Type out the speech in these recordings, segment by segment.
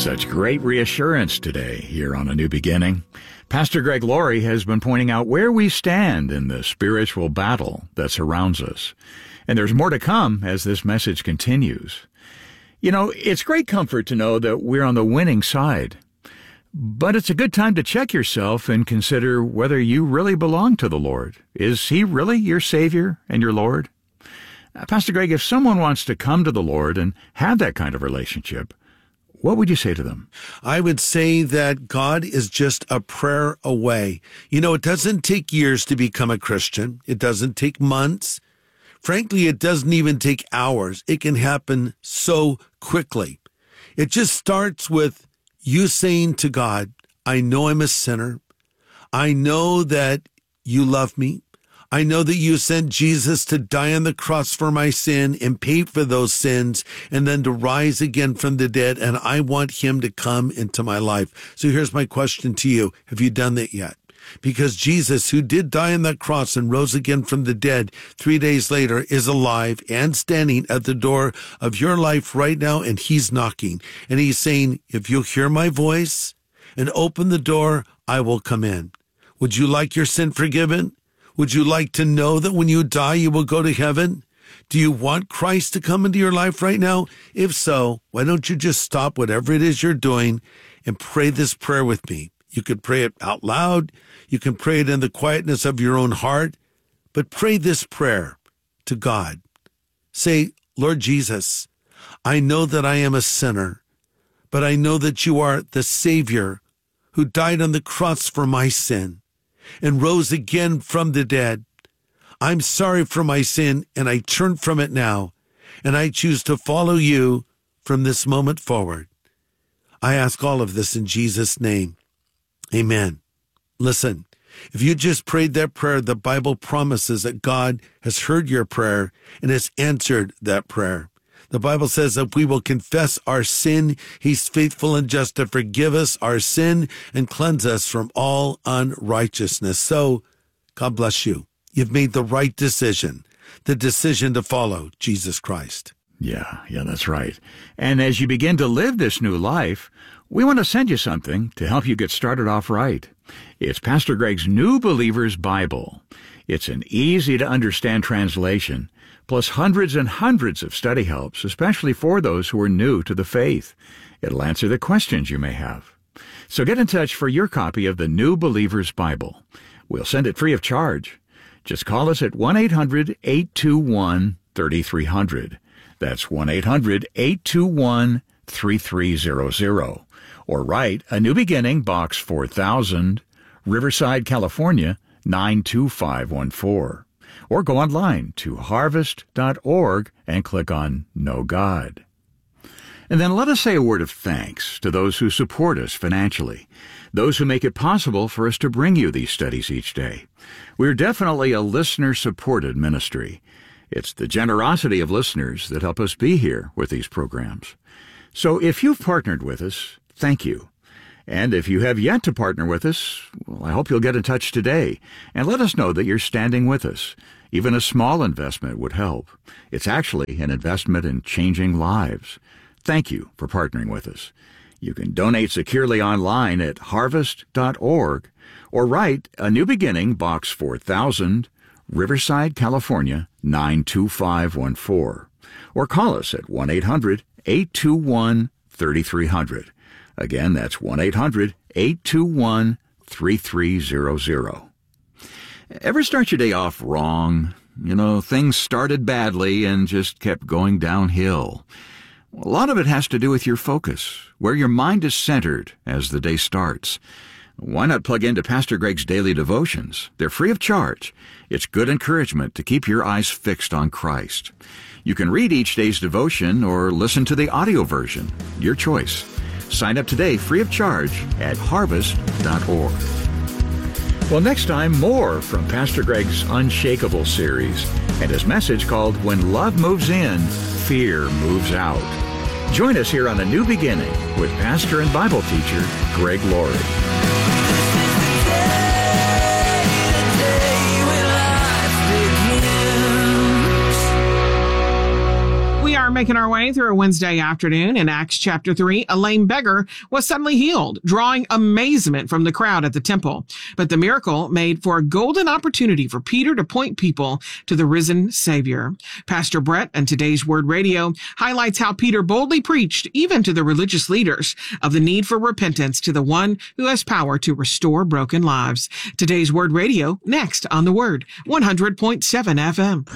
Such great reassurance today here on A New Beginning. Pastor Greg Laurie has been pointing out where we stand in the spiritual battle that surrounds us. And there's more to come as this message continues. You know, it's great comfort to know that we're on the winning side. But it's a good time to check yourself and consider whether you really belong to the Lord. Is He really your Savior and your Lord? Pastor Greg, if someone wants to come to the Lord and have that kind of relationship, what would you say to them? I would say that God is just a prayer away. You know, it doesn't take years to become a Christian. It doesn't take months. Frankly, it doesn't even take hours. It can happen so quickly. It just starts with you saying to God, I know I'm a sinner. I know that you love me. I know that you sent Jesus to die on the cross for my sin and pay for those sins and then to rise again from the dead. And I want him to come into my life. So here's my question to you. Have you done that yet? Because Jesus, who did die on that cross and rose again from the dead 3 days later, is alive and standing at the door of your life right now. And he's knocking and he's saying, if you'll hear my voice and open the door, I will come in. Would you like your sin forgiven? Would you like to know that when you die, you will go to heaven? Do you want Christ to come into your life right now? If so, why don't you just stop whatever it is you're doing and pray this prayer with me? You could pray it out loud. You can pray it in the quietness of your own heart. But pray this prayer to God. Say, Lord Jesus, I know that I am a sinner, but I know that you are the Savior who died on the cross for my sin and rose again from the dead. I'm sorry for my sin, and I turn from it now, and I choose to follow you from this moment forward. I ask all of this in Jesus' name. Amen. Listen, if you just prayed that prayer, the Bible promises that God has heard your prayer and has answered that prayer. The Bible says that we will confess our sin. He's faithful and just to forgive us our sin and cleanse us from all unrighteousness. So, God bless you. You've made the right decision, the decision to follow Jesus Christ. Yeah, that's right. And as you begin to live this new life, we want to send you something to help you get started off right. It's Pastor Greg's New Believer's Bible. It's an easy-to-understand translation, plus hundreds and hundreds of study helps, especially for those who are new to the faith. It'll answer the questions you may have. So get in touch for your copy of the New Believer's Bible. We'll send it free of charge. Just call us at 1-800-821-3300. That's 1-800-821-3300. Or write A New Beginning, Box 4000, Riverside, California, 92514. Or go online to harvest.org and click on Know God. And then let us say a word of thanks to those who support us financially, those who make it possible for us to bring you these studies each day. We're definitely a listener-supported ministry. It's the generosity of listeners that help us be here with these programs. So if you've partnered with us, thank you. And if you have yet to partner with us, well, I hope you'll get in touch today and let us know that you're standing with us. Even a small investment would help. It's actually an investment in changing lives. Thank you for partnering with us. You can donate securely online at harvest.org or write A New Beginning, Box 4000, Riverside, California, 92514. Or call us at 1-800-821-3300. Again, that's 1-800-821-3300. Ever start your day off wrong? You know, things started badly and just kept going downhill. A lot of it has to do with your focus, where your mind is centered as the day starts. Why not plug into Pastor Greg's daily devotions? They're free of charge. It's good encouragement to keep your eyes fixed on Christ. You can read each day's devotion or listen to the audio version. Your choice. Sign up today free of charge at harvest.org. Well, next time, more from Pastor Greg's Unshakable series and his message called When Love Moves In, Fear Moves Out. Join us here on A New Beginning with pastor and Bible teacher Greg Laurie. We are making our way through a Wednesday afternoon. In Acts chapter 3, a lame beggar was suddenly healed, drawing amazement from the crowd at the temple. But the miracle made for a golden opportunity for Peter to point people to the risen Savior. Pastor Brett and Today's Word Radio highlights how Peter boldly preached, even to the religious leaders, of the need for repentance to the one who has power to restore broken lives. Today's Word Radio, next on The Word, 100.7 FM.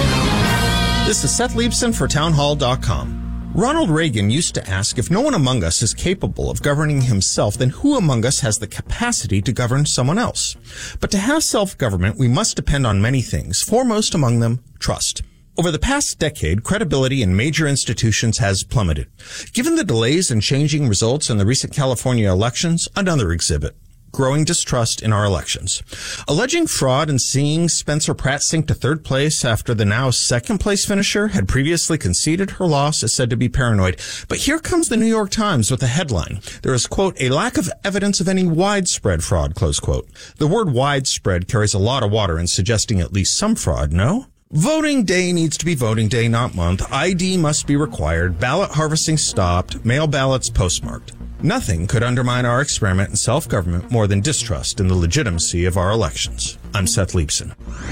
This is Seth Leibson for townhall.com. Ronald Reagan used to ask, if no one among us is capable of governing himself, then who among us has the capacity to govern someone else? But to have self-government, we must depend on many things, foremost among them, trust. Over the past decade, credibility in major institutions has plummeted. Given the delays and changing results in the recent California elections, another exhibit. Growing distrust in our elections. Alleging fraud and seeing Spencer Pratt sink to third place after the now second place finisher had previously conceded her loss is said to be paranoid. But here comes the New York Times with a headline. There is, quote, a lack of evidence of any widespread fraud, close quote. The word widespread carries a lot of water in suggesting at least some fraud, no? Voting day needs to be voting day, not month. ID must be required. Ballot harvesting stopped. Mail ballots postmarked. Nothing could undermine our experiment in self-government more than distrust in the legitimacy of our elections. I'm Seth Leibson.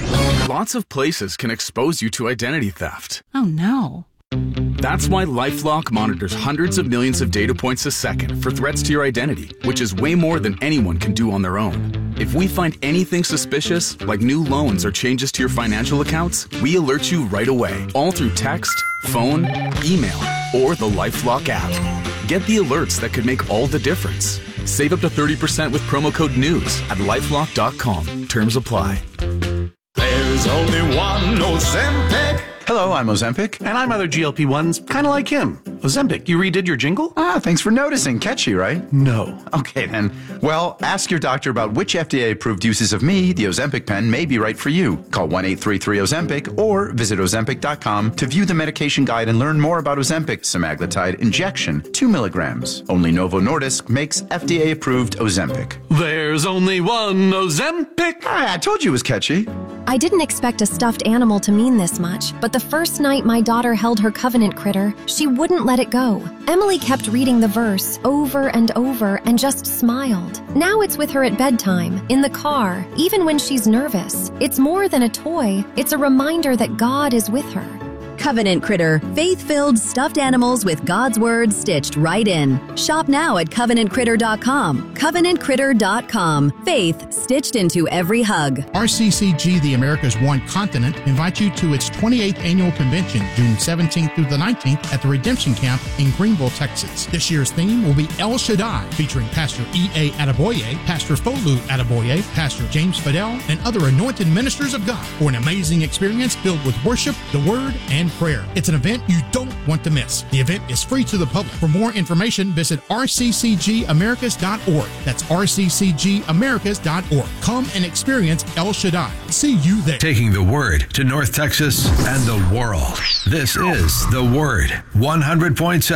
Lots of places can expose you to identity theft. Oh, no. That's why LifeLock monitors hundreds of millions of data points a second for threats to your identity, which is way more than anyone can do on their own. If we find anything suspicious, like new loans or changes to your financial accounts, we alert you right away, all through text, phone, email, or the LifeLock app. Get the alerts that could make all the difference. Save up to 30% with promo code NEWS at LifeLock.com. Terms apply. There's only one Ozempic. Hello, I'm Ozempic. And I'm other GLP-1s, kind of like him. Ozempic, you redid your jingle? Thanks for noticing. Catchy, right? No. Okay, then. Well, ask your doctor about which FDA-approved uses of me, the Ozempic pen, may be right for you. Call 1-833-OZEMPIC or visit Ozempic.com to view the medication guide and learn more about Ozempic semaglutide injection, 2 milligrams. Only Novo Nordisk makes FDA-approved Ozempic. There's only one Ozempic. I told you it was catchy. I didn't expect a stuffed animal to mean this much, but the first night my daughter held her covenant critter, she wouldn't let it go. Emily kept reading the verse over and over and just smiled. Now it's with her at bedtime, in the car, even when she's nervous. It's more than a toy. It's a reminder that God is with her. Covenant Critter, faith-filled stuffed animals with God's Word stitched right in. Shop now at CovenantCritter.com. CovenantCritter.com. Faith stitched into every hug. RCCG, the America's One Continent, invites you to its 28th annual convention, June 17th through the 19th at the Redemption Camp in Greenville, Texas. This year's theme will be El Shaddai, featuring Pastor E.A. Adeboye, Pastor Folu Adeboye, Pastor James Fidel, and other anointed ministers of God for an amazing experience filled with worship, the Word, and prayer. It's an event you don't want to miss. The event is free to the public. For more information, visit rccgamericas.org. That's rccgamericas.org. Come and experience El Shaddai. See you there. Taking the Word to North Texas and the world. This is The Word, 100.7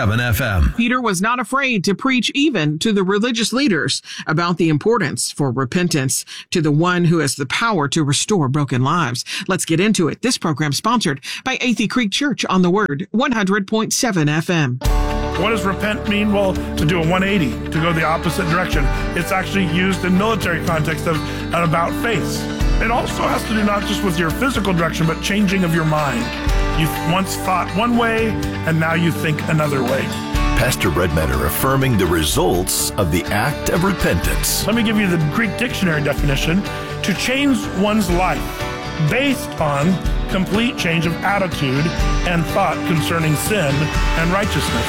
FM. Peter was not afraid to preach even to the religious leaders about the importance for repentance to the one who has the power to restore broken lives. Let's get into it. This program sponsored by Athey Creek Church on the Word, 100.7 FM. What does repent mean? Well, to do a 180, to go the opposite direction. It's actually used in military context of and about face. It also has to do not just with your physical direction, but changing of your mind. You once thought one way, and now you think another way. Pastor Redmetter affirming the results of the act of repentance. Let me give you the Greek dictionary definition. To change one's life based on complete change of attitude and thought concerning sin and righteousness.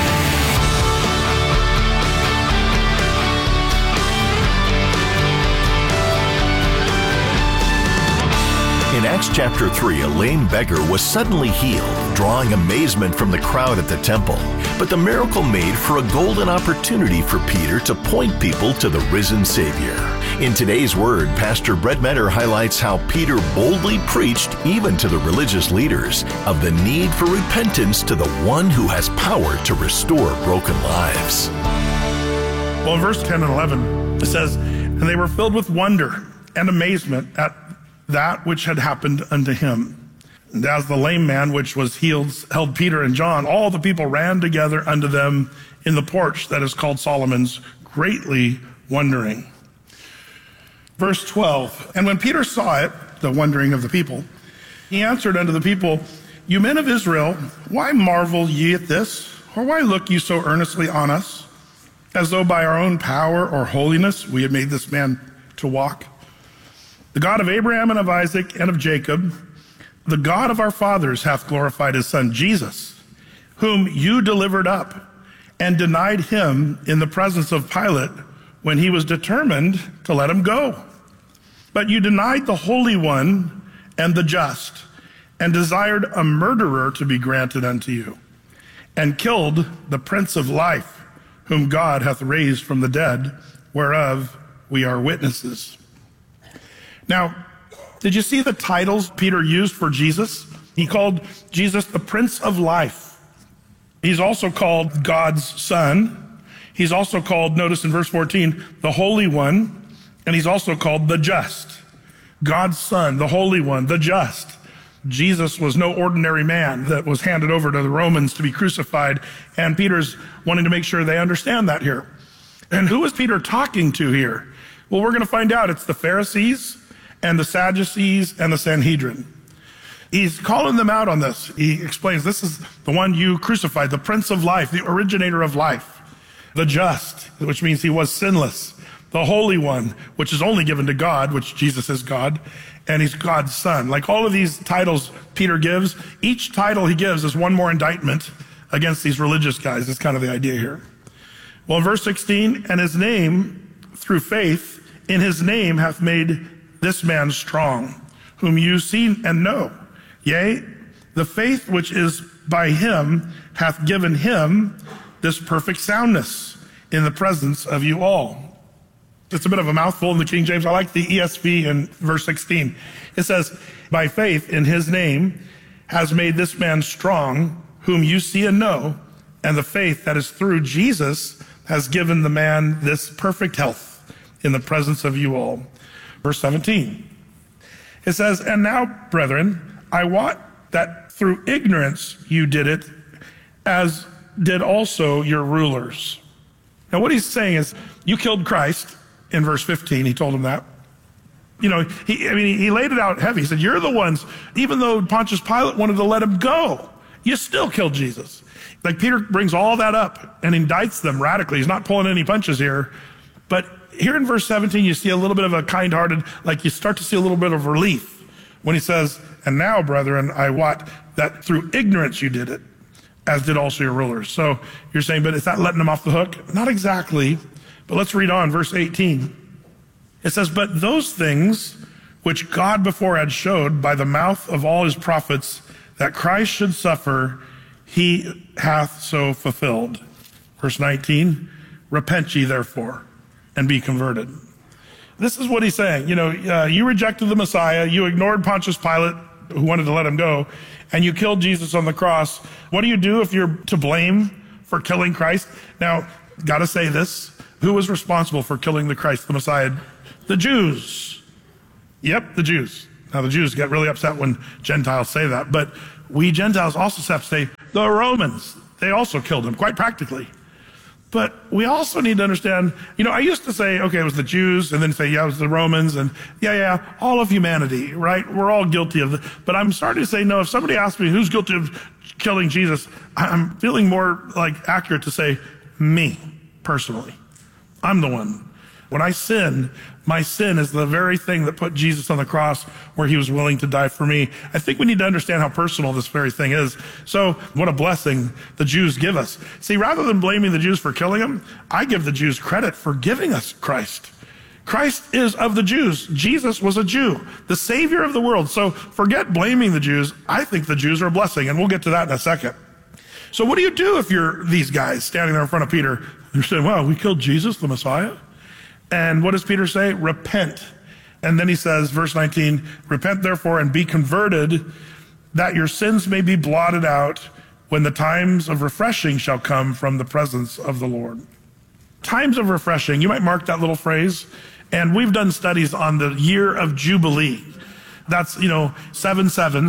In Acts chapter 3, a lame beggar was suddenly healed, drawing amazement from the crowd at the temple. But the miracle made for a golden opportunity for Peter to point people to the risen Savior. In today's Word, Pastor Brett Metter highlights how Peter boldly preached, even to the religious leaders, of the need for repentance to the one who has power to restore broken lives. Well, in verse 10 and 11, it says, "And they were filled with wonder and amazement at that which had happened unto him. And as the lame man which was healed held Peter and John, all the people ran together unto them in the porch that is called Solomon's, greatly wondering. Verse 12, and when Peter saw it, the wondering of the people, he answered unto the people, You men of Israel, why marvel ye at this? Or why look ye so earnestly on us, as though by our own power or holiness we had made this man to walk? The God of Abraham and of Isaac and of Jacob, the God of our fathers hath glorified his son Jesus, whom you delivered up and denied him in the presence of Pilate when he was determined to let him go. But you denied the Holy One and the just, and desired a murderer to be granted unto you, and killed the Prince of Life, whom God hath raised from the dead, whereof we are witnesses. Now, did you see the titles Peter used for Jesus? He called Jesus the Prince of Life. He's also called God's Son. He's also called, notice in verse 14, the Holy One, and he's also called the Just. God's Son, the Holy One, the Just. Jesus was no ordinary man that was handed over to the Romans to be crucified, and Peter's wanting to make sure they understand that here. And who is Peter talking to here? Well, we're going to find out. It's the Pharisees and the Sadducees and the Sanhedrin. He's calling them out on this. He explains, this is the one you crucified, the Prince of Life, the originator of life, the Just, which means he was sinless, the Holy One, which is only given to God, which Jesus is God, and he's God's Son. Like all of these titles Peter gives, each title he gives is one more indictment against these religious guys. That's kind of the idea here. Well, in verse 16, and his name, through faith, in his name hath made this man strong, whom you see and know. Yea, the faith which is by him hath given him this perfect soundness in the presence of you all. It's a bit of a mouthful in the King James. I like the ESV in verse 16. It says, by faith in his name has made this man strong, whom you see and know, and the faith that is through Jesus has given the man this perfect health in the presence of you all. Verse 17. It says, and now, brethren, I wot that through ignorance you did it, as did also your rulers. Now what he's saying is, you killed Christ. In verse 15, he told him that. You know, he laid it out heavy. He said, you're the ones, even though Pontius Pilate wanted to let him go, you still killed Jesus. Like Peter brings all that up and indicts them radically. He's not pulling any punches here. But here in verse 17, you see a little bit of a kind-hearted, like you start to see a little bit of relief when he says, and now, brethren, I wot that through ignorance you did it, as did also your rulers. So you're saying, but is that letting them off the hook? Not exactly. But let's read on, verse 18. It says, but those things which God before had showed by the mouth of all his prophets that Christ should suffer, he hath so fulfilled. Verse 19, repent ye therefore and be converted. This is what he's saying. You know, you rejected the Messiah, you ignored Pontius Pilate, who wanted to let him go, and you killed Jesus on the cross. What do you do if you're to blame for killing Christ? Now, gotta say this. Who was responsible for killing the Christ, the Messiah? The Jews. Yep, the Jews. Now, the Jews get really upset when Gentiles say that, but we Gentiles also have to say the Romans. They also killed him, quite practically. But we also need to understand, you know, I used to say, okay, it was the Jews, and then say, yeah, it was the Romans, and yeah, all of humanity, right? We're all guilty of it. But I'm starting to say, no, if somebody asks me who's guilty of killing Jesus, I'm feeling more like accurate to say me, personally. I'm the one. When I sin, my sin is the very thing that put Jesus on the cross where he was willing to die for me. I think we need to understand how personal this very thing is. So what a blessing the Jews give us. See, rather than blaming the Jews for killing him, I give the Jews credit for giving us Christ. Christ is of the Jews. Jesus was a Jew, the Savior of the world. So forget blaming the Jews. I think the Jews are a blessing, and we'll get to that in a second. So what do you do if you're these guys standing there in front of Peter? You're saying, wow, we killed Jesus, the Messiah? And what does Peter say? Repent. And then he says, verse 19, repent therefore and be converted, that your sins may be blotted out when the times of refreshing shall come from the presence of the Lord. Times of refreshing, you might mark that little phrase. And we've done studies on the year of Jubilee. That's, 7 sevens,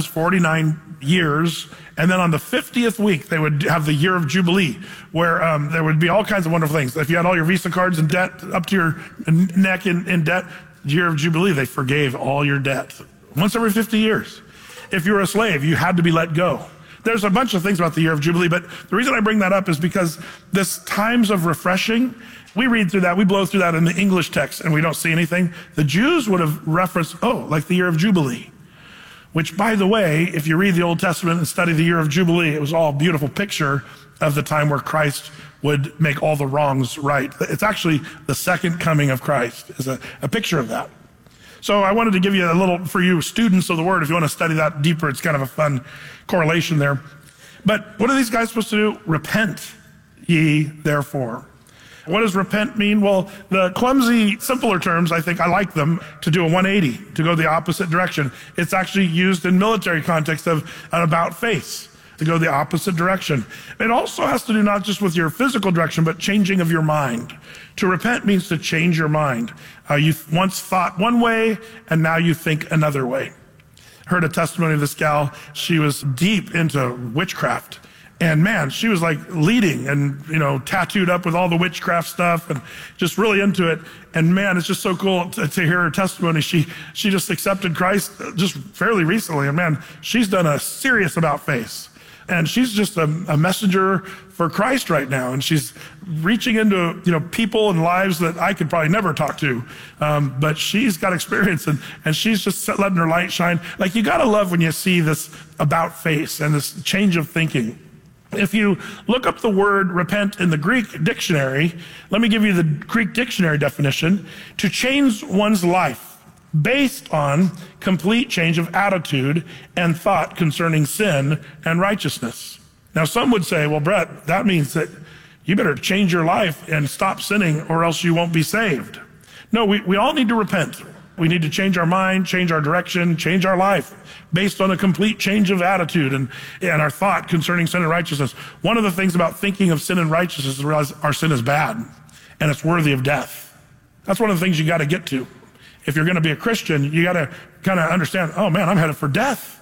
49 years. And then on the 50th week, they would have the year of Jubilee, where there would be all kinds of wonderful things. If you had all your Visa cards in debt, up to your neck in debt, year of Jubilee, they forgave all your debt. Once every 50 years. If you were a slave, you had to be let go. There's a bunch of things about the year of Jubilee, but the reason I bring that up is because this times of refreshing, we read through that, we blow through that in the English text, and we don't see anything. The Jews would have referenced, like the year of Jubilee. Which, by the way, if you read the Old Testament and study the year of Jubilee, it was all a beautiful picture of the time where Christ would make all the wrongs right. It's actually the second coming of Christ is a picture of that. So I wanted to give you a little, for you students of the Word, if you want to study that deeper, it's kind of a fun correlation there. But what are these guys supposed to do? Repent ye therefore. What does repent mean? Well, the clumsy, simpler terms, I think I like them, to do a 180, to go the opposite direction. It's actually used in military context of an about face, to go the opposite direction. It also has to do not just with your physical direction, but changing of your mind. To repent means to change your mind. You once thought one way, and now you think another way. Heard a testimony of this gal. She was deep into witchcraft. And man, she was like leading and, tattooed up with all the witchcraft stuff and just really into it. And man, it's just so cool to hear her testimony. She just accepted Christ just fairly recently. And man, she's done a serious about face. And she's just a messenger for Christ right now. And she's reaching into, people and lives that I could probably never talk to. But she's got experience and she's just letting her light shine. Like, you got to love when you see this about face and this change of thinking. If you look up the word repent in the Greek dictionary, let me give you the Greek dictionary definition: to change one's life based on complete change of attitude and thought concerning sin and righteousness. Now, some would say, well, Brett, that means that you better change your life and stop sinning or else you won't be saved. No, we all need to repent. We need to change our mind, change our direction, change our life based on a complete change of attitude and our thought concerning sin and righteousness. One of the things about thinking of sin and righteousness is to realize our sin is bad and it's worthy of death. That's one of the things you got to get to. If you're going to be a Christian, you got to kind of understand, oh man, I'm headed for death.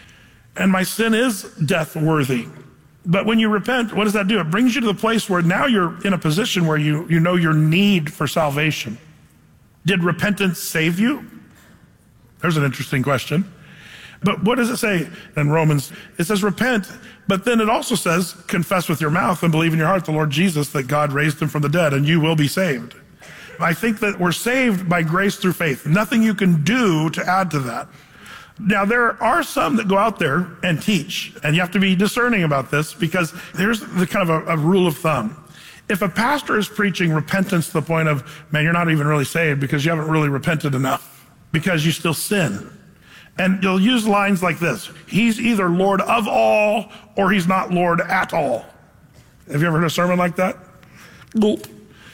And my sin is death worthy. But when you repent, what does that do? It brings you to the place where now you're in a position where you know your need for salvation. Did repentance save you? There's an interesting question. But what does it say in Romans? It says repent, but then it also says confess with your mouth and believe in your heart the Lord Jesus, that God raised him from the dead, and you will be saved. I think that we're saved by grace through faith. Nothing you can do to add to that. Now, there are some that go out there and teach, and you have to be discerning about this, because there's the kind of a rule of thumb. If a pastor is preaching repentance to the point of, man, you're not even really saved because you haven't really repented enough, because you still sin. And you'll use lines like this: he's either Lord of all or he's not Lord at all. Have you ever heard a sermon like that? Gulp.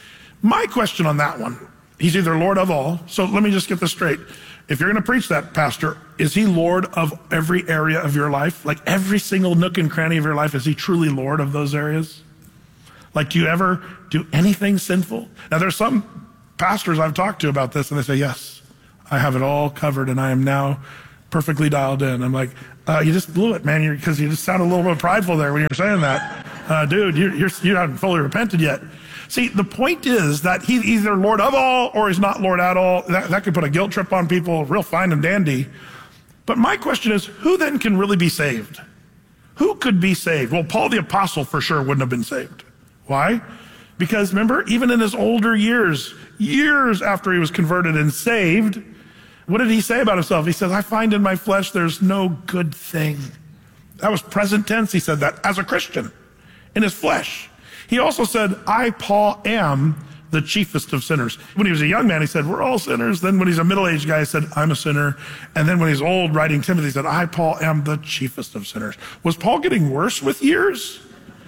My question on that one, he's either Lord of all. So let me just get this straight. If you're going to preach that, pastor, is he Lord of every area of your life? Like every single nook and cranny of your life, is he truly Lord of those areas? Like, do you ever do anything sinful? Now, there's some pastors I've talked to about this, and they say, yes, I have it all covered, and I am now perfectly dialed in. I'm like, you just blew it, man, because you just sound a little bit prideful there when you're saying that. Dude, you haven't fully repented yet. See, the point is that he's either Lord of all or he's not Lord at all. That could put a guilt trip on people, real fine and dandy. But my question is, who then can really be saved? Who could be saved? Well, Paul the Apostle for sure wouldn't have been saved. Why? Because remember, even in his older years after he was converted and saved, what did he say about himself? He says, I find in my flesh there's no good thing. That was present tense. He said that as a Christian, in his flesh. He also said, I, Paul, am the chiefest of sinners. When he was a young man, he said, we're all sinners. Then when he's a middle-aged guy, he said, I'm a sinner. And then when he's old, writing Timothy, he said, I, Paul, am the chiefest of sinners. Was Paul getting worse with years?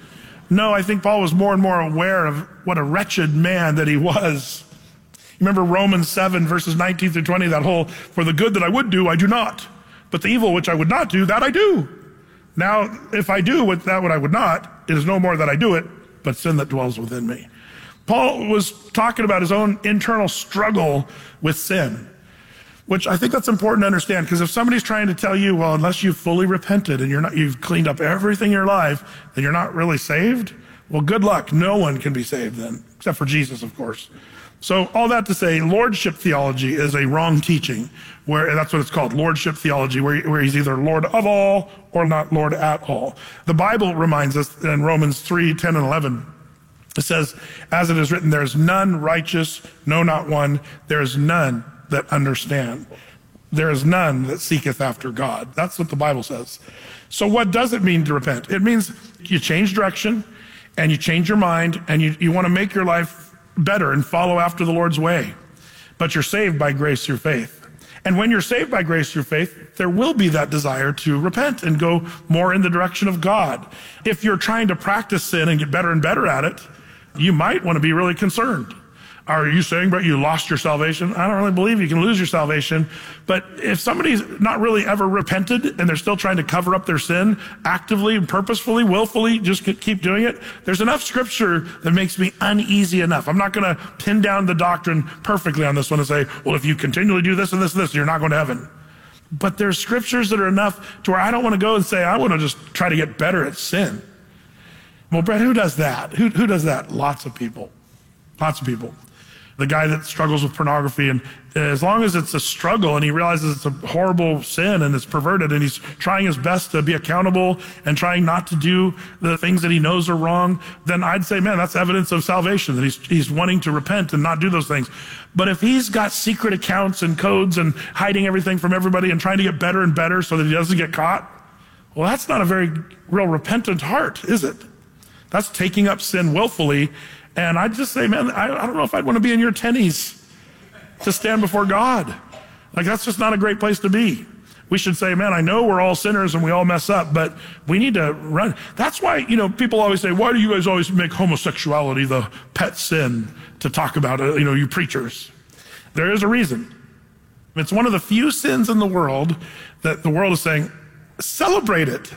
No, I think Paul was more and more aware of what a wretched man that he was. Remember Romans 7, verses 19 through 20, that whole, for the good that I would do, I do not. But the evil which I would not do, that I do. Now, if I do what I would not, it is no more that I do it, but sin that dwells within me. Paul was talking about his own internal struggle with sin. which I think that's important to understand, because if somebody's trying to tell you, well, unless you've fully repented and you've cleaned up everything in your life, then you're not really saved, well, good luck. No one can be saved then, except for Jesus, of course. So all that to say, lordship theology is a wrong teaching, where that's what it's called, lordship theology, where he's either Lord of all or not Lord at all. The Bible reminds us in Romans 3:10 and 11, it says, as it is written, there is none righteous, no, not one. There is none that understand. There is none that seeketh after God. That's what the Bible says. So what does it mean to repent? It means you change direction and you change your mind and you want to make your life better and follow after the Lord's way. But you're saved by grace through faith. And when you're saved by grace through faith, there will be that desire to repent and go more in the direction of God. If you're trying to practice sin and get better and better at it, you might want to be really concerned. Are you saying, but you lost your salvation? I don't really believe you can lose your salvation. But if somebody's not really ever repented and they're still trying to cover up their sin actively, purposefully, willfully, just keep doing it, there's enough scripture that makes me uneasy enough. I'm not going to pin down the doctrine perfectly on this one and say, well, if you continually do this and this and this, you're not going to heaven. But there's scriptures that are enough to where I don't want to go and say, I want to just try to get better at sin. Well, Brett, who does that? Who does that? Lots of people. Lots of people. The guy that struggles with pornography, and as long as it's a struggle and he realizes it's a horrible sin and it's perverted and he's trying his best to be accountable and trying not to do the things that he knows are wrong, then I'd say, man, that's evidence of salvation, that he's wanting to repent and not do those things. But if he's got secret accounts and codes and hiding everything from everybody and trying to get better and better so that he doesn't get caught, well, that's not a very real repentant heart, is it? That's taking up sin willfully. And I'd just say, man, I don't know if I'd want to be in your tennies to stand before God. Like, that's just not a great place to be. We should say, man, I know we're all sinners and we all mess up, but we need to run. That's why, people always say, why do you guys always make homosexuality the pet sin to talk about it, you preachers? There is a reason. It's one of the few sins in the world that the world is saying, celebrate it,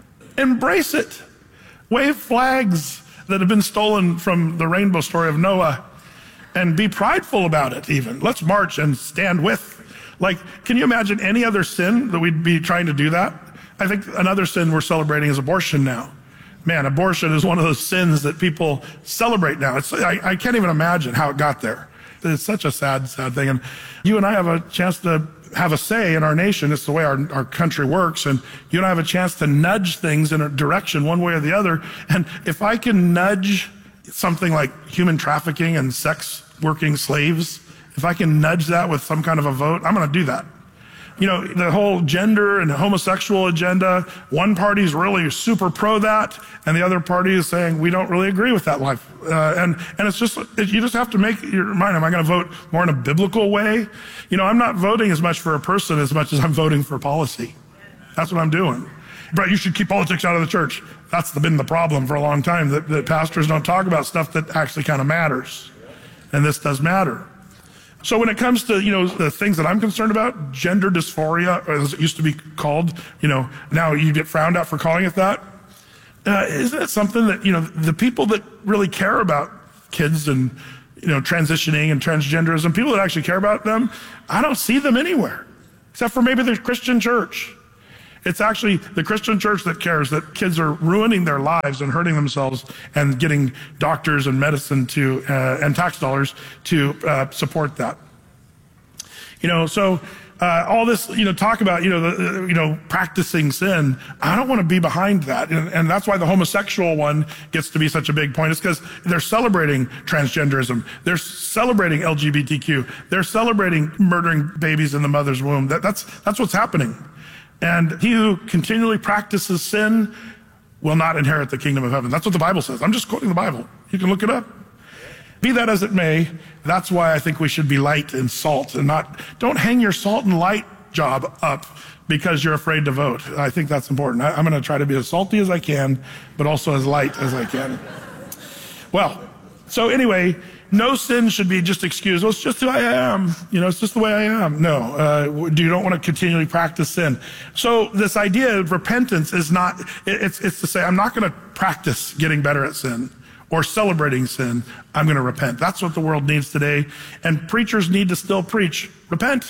embrace it, wave flags that have been stolen from the rainbow story of Noah, and be prideful about it even. Let's march and stand with. Like, can you imagine any other sin that we'd be trying to do that? I think another sin we're celebrating is abortion now. Man, abortion is one of those sins that people celebrate now. I can't even imagine how it got there. It's such a sad, sad thing. And you and I have a chance to have a say in our nation. It's the way our country works. And you and I have a chance to nudge things in a direction one way or the other. And if I can nudge something like human trafficking and sex working slaves, if I can nudge that with some kind of a vote, I'm going to do that. The whole gender and homosexual agenda, one party's really super pro that, and the other party is saying, we don't really agree with that life. And it's just, you just have to make your mind, am I going to vote more in a biblical way? I'm not voting as much for a person as much as I'm voting for policy. That's what I'm doing. But you should keep politics out of the church. That's been the problem for a long time, that pastors don't talk about stuff that actually kind of matters. And this does matter. So when it comes to, the things that I'm concerned about, gender dysphoria, as it used to be called, now you get frowned at for calling it that. Isn't it something that, the people that really care about kids and, transitioning and transgenderism, people that actually care about them, I don't see them anywhere, except for maybe the Christian church. It's actually the Christian church that cares that kids are ruining their lives and hurting themselves and getting doctors and medicine and tax dollars to support that. So all this, talk about, practicing sin. I don't want to be behind that. And that's why the homosexual one gets to be such a big point. It's because they're celebrating transgenderism. They're celebrating LGBTQ. They're celebrating murdering babies in the mother's womb. That's what's happening. And he who continually practices sin will not inherit the kingdom of heaven. That's what the Bible says. I'm just quoting the Bible. You can look it up. Be that as it may, that's why I think we should be light and salt and don't hang your salt and light job up because you're afraid to vote. I think that's important. I'm going to try to be as salty as I can, but also as light as I can. Well, so anyway, no sin should be just excused. Well, it's just who I am. It's just the way I am. No, you don't want to continually practice sin. So this idea of repentance is not, it's to say, I'm not going to practice getting better at sin or celebrating sin. I'm going to repent. That's what the world needs today. And preachers need to still preach, repent.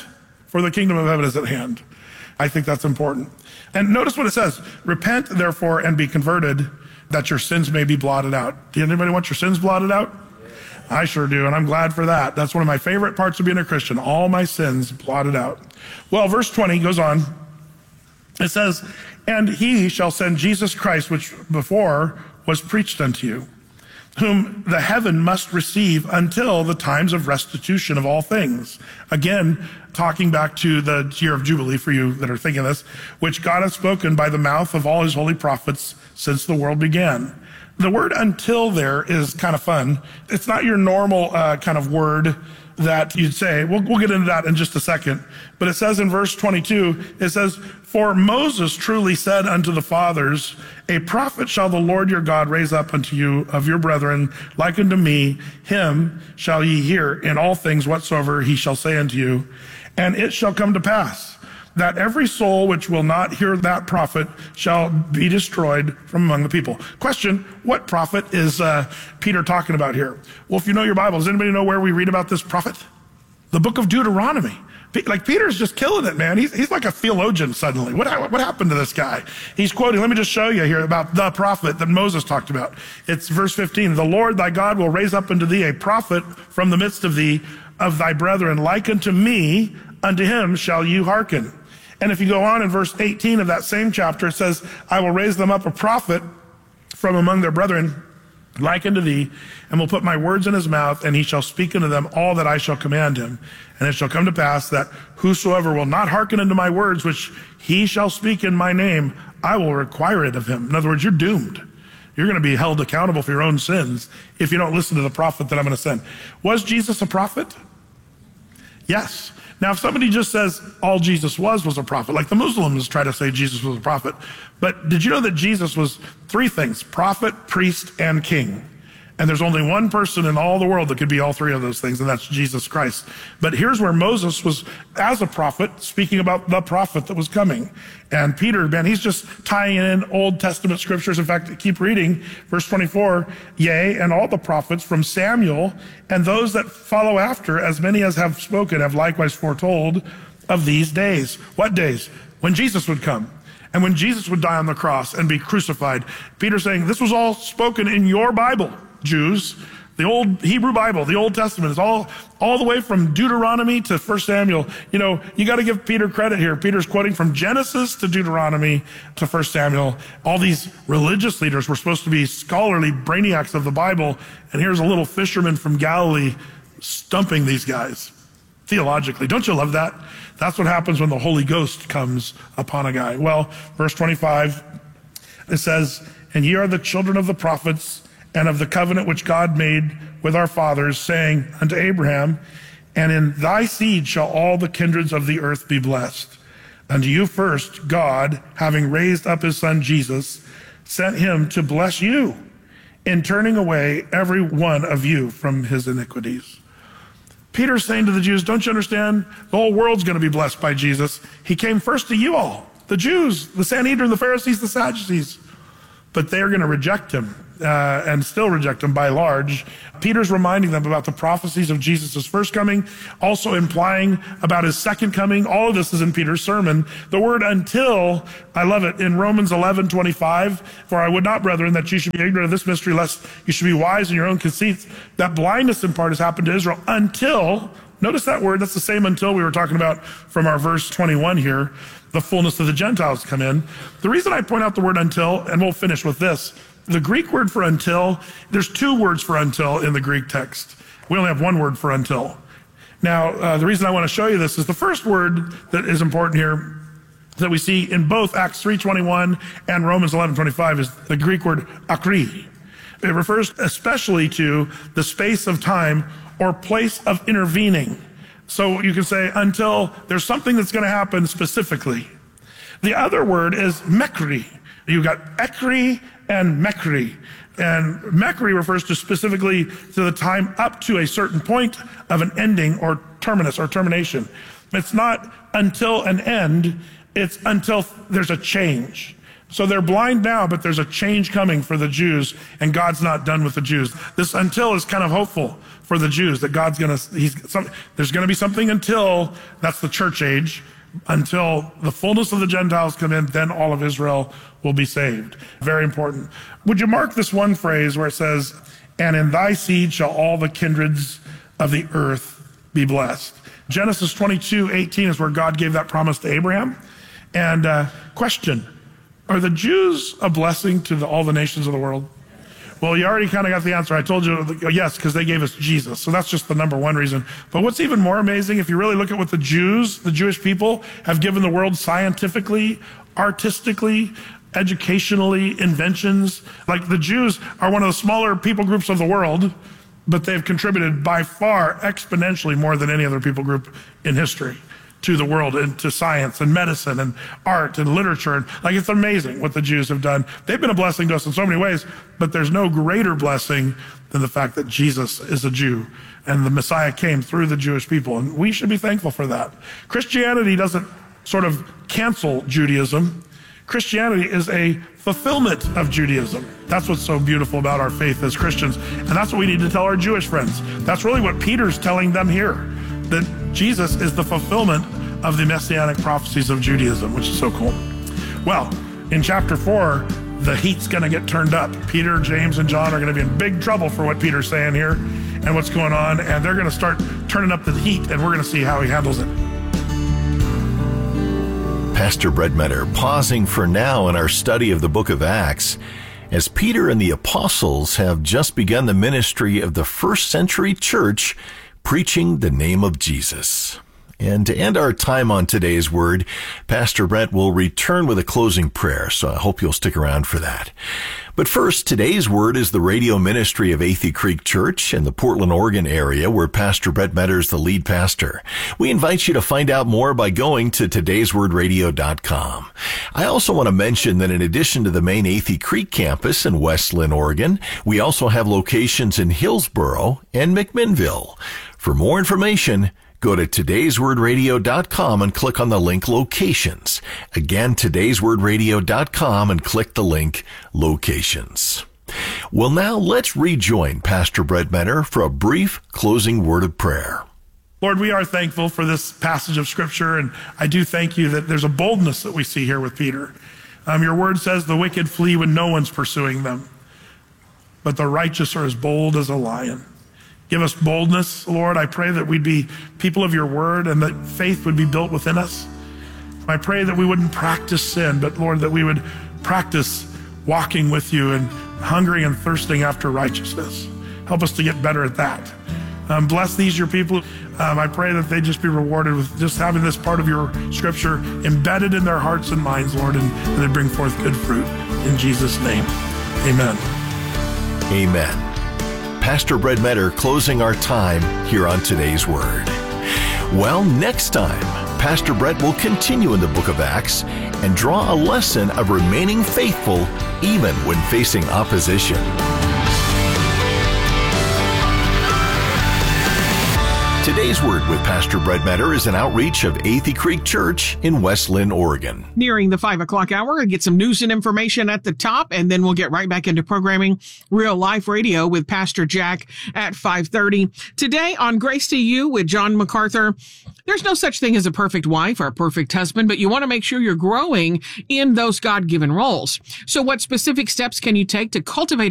for the kingdom of heaven is at hand. I think that's important. And notice what it says. Repent, therefore, and be converted, that your sins may be blotted out. Do anybody want your sins blotted out? I sure do, and I'm glad for that. That's one of my favorite parts of being a Christian, all my sins blotted out. Well, verse 20 goes on. It says, and he shall send Jesus Christ, which before was preached unto you, whom the heaven must receive until the times of restitution of all things. Again, talking back to the year of Jubilee for you that are thinking this, which God hath spoken by the mouth of all his holy prophets since the world began. The word until there is kind of fun. It's not your normal kind of word that you'd say. We'll get into that in just a second. But it says in verse 22, it says, for Moses truly said unto the fathers, a prophet shall the Lord your God raise up unto you of your brethren, like unto me. Him shall ye hear in all things whatsoever he shall say unto you. And it shall come to pass that every soul which will not hear that prophet shall be destroyed from among the people. Question, what prophet is Peter talking about here? Well, if you know your Bible, does anybody know where we read about this prophet? The book of Deuteronomy. Like Peter's just killing it, man. He's like a theologian suddenly. What happened to this guy? He's quoting, let me just show you here about the prophet that Moses talked about. It's verse 15. The Lord thy God will raise up unto thee a prophet from the midst of thee, of thy brethren, like unto me, unto him shall you hearken. And if you go on in verse 18 of that same chapter, it says, I will raise them up a prophet from among their brethren, like unto thee, and will put my words in his mouth, and he shall speak unto them all that I shall command him. And it shall come to pass that whosoever will not hearken unto my words, which he shall speak in my name, I will require it of him. In other words, you're doomed. You're going to be held accountable for your own sins if you don't listen to the prophet that I'm going to send. Was Jesus a prophet? Yes. Now, if somebody just says all Jesus was a prophet, like the Muslims try to say Jesus was a prophet, but did you know that Jesus was three things, prophet, priest, and king? And there's only one person in all the world that could be all three of those things, and that's Jesus Christ. But here's where Moses was, as a prophet, speaking about the prophet that was coming. And Peter, man, he's just tying in Old Testament scriptures. In fact, keep reading, verse 24, yea, and all the prophets from Samuel, and those that follow after, as many as have spoken, have likewise foretold of these days. What days? When Jesus would come. And when Jesus would die on the cross and be crucified. Peter's saying, this was all spoken in your Bible, Jews. The old Hebrew Bible, the Old Testament is all the way from Deuteronomy to 1 Samuel. You know, you got to give Peter credit here. Peter's quoting from Genesis to Deuteronomy to 1 Samuel. All these religious leaders were supposed to be scholarly brainiacs of the Bible. And here's a little fisherman from Galilee stumping these guys theologically. Don't you love that? That's what happens when the Holy Ghost comes upon a guy. Well, verse 25, it says, and ye are the children of the prophets, and of the covenant which God made with our fathers, saying unto Abraham, and in thy seed shall all the kindreds of the earth be blessed. Unto you first, God, having raised up his son Jesus, sent him to bless you in turning away every one of you from his iniquities. Peter's saying to the Jews, don't you understand? The whole world's going to be blessed by Jesus. He came first to you all, the Jews, the Sanhedrin, the Pharisees, the Sadducees. But they're going to reject him. And still reject him by large. Peter's reminding them about the prophecies of Jesus' first coming, also implying about his second coming. All of this is in Peter's sermon. The word until, I love it, in Romans 11:25, for I would not, brethren, that you should be ignorant of this mystery, lest you should be wise in your own conceits. That blindness in part has happened to Israel until, notice that word, that's the same until we were talking about from our verse 21 here, the fullness of the Gentiles come in. The reason I point out the word until, and we'll finish with this, the Greek word for until, there's two words for until in the Greek text. We only have one word for until. Now, the reason I want to show you this is the first word that is important here that we see in both Acts 3:21 and Romans 11:25 is the Greek word akri. It refers especially to the space of time or place of intervening. So you can say until there's something that's going to happen specifically. The other word is mekri. You've got ekri and mekri. And mekri refers to specifically to the time up to a certain point of an ending or terminus or termination. It's not until an end, it's until there's a change. So they're blind now, but there's a change coming for the Jews, and God's not done with the Jews. This until is kind of hopeful for the Jews, that God's there's going to be something until, that's the church age, until the fullness of the Gentiles come in, then all of Israel will be saved. Very important. Would you mark this one phrase where it says, and in thy seed shall all the kindreds of the earth be blessed. Genesis 22:18 is where God gave that promise to Abraham. And question, are the Jews a blessing to all the nations of the world? Well, you already kind of got the answer. I told you yes, because they gave us Jesus. So that's just the number one reason. But what's even more amazing, if you really look at what the Jewish people have given the world scientifically, artistically, educationally, inventions. Like the Jews are one of the smaller people groups of the world, but they've contributed by far exponentially more than any other people group in history to the world and to science and medicine and art and literature. And like, it's amazing what the Jews have done. They've been a blessing to us in so many ways, but there's no greater blessing than the fact that Jesus is a Jew and the Messiah came through the Jewish people. And we should be thankful for that. Christianity doesn't sort of cancel Judaism. Christianity is a fulfillment of Judaism. That's what's so beautiful about our faith as Christians. And that's what we need to tell our Jewish friends. That's really what Peter's telling them here, that Jesus is the fulfillment of the messianic prophecies of Judaism, which is so cool. Well, in chapter 4, the heat's going to get turned up. Peter, James, and John are going to be in big trouble for what Peter's saying here and what's going on. And they're going to start turning up the heat, and we're going to see how he handles it. Pastor Brett Metter pausing for now in our study of the book of Acts, as Peter and the apostles have just begun the ministry of the first century church, preaching the name of Jesus. And to end our time on today's word, Pastor Brett will return with a closing prayer, so I hope you'll stick around for that. But first, today's word is the radio ministry of Athey Creek Church in the Portland, Oregon area, where Pastor Brett Metter is the lead pastor. We invite you to find out more by going to todayswordradio.com. I also want to mention that in addition to the main Athey Creek campus in West Linn, Oregon, we also have locations in Hillsboro and McMinnville. For more information, go to todayswordradio.com and click on the link Locations. Again, todayswordradio.com and click the link Locations. Well, now let's rejoin Pastor Brett Metter for a brief closing word of prayer. Lord, we are thankful for this passage of Scripture, and I do thank you that there's a boldness that we see here with Peter. Your word says the wicked flee when no one's pursuing them, but the righteous are as bold as a lion. Give us boldness, Lord. I pray that we'd be people of your word and that faith would be built within us. I pray that we wouldn't practice sin, but Lord, that we would practice walking with you and hungering and thirsting after righteousness. Help us to get better at that. Bless these, your people. I pray that they just be rewarded with just having this part of your scripture embedded in their hearts and minds, Lord, and they bring forth good fruit. In Jesus' name, amen. Amen. Pastor Brett Metter closing our time here on Today's Word. Well, next time, Pastor Brett will continue in the book of Acts and draw a lesson of remaining faithful even when facing opposition. Today's Word with Pastor Brett Metter is an outreach of Athey Creek Church in West Linn, Oregon. Nearing the 5 o'clock hour, we'll get some news and information at the top, and then we'll get right back into programming Real Life Radio with Pastor Jack at 5:30. Today on Grace to You with John MacArthur, there's no such thing as a perfect wife or a perfect husband, but you want to make sure you're growing in those God-given roles. So what specific steps can you take to cultivate